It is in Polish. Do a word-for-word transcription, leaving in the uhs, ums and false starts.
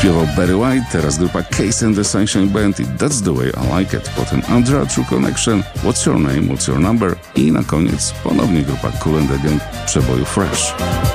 Śpiewał Barry White, teraz grupa Case and the Sunshine Band i That's the Way I Like It. Potem Andra, True Connection, What's Your Name, What's Your Number i na koniec ponownie grupa Kool and the Gang w przeboju Fresh.